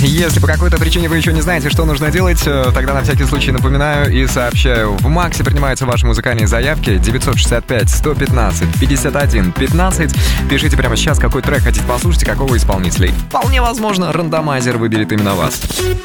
Если по какой-то причине вы еще не знаете, что нужно делать, тогда на всякий случай напоминаю и сообщаю. В Максе принимаются ваши музыкальные заявки 965-115-51-15. Пишите прямо сейчас, какой трек хотите послушать и какого исполнителя. Вполне возможно, рандомайзер выберет именно вас.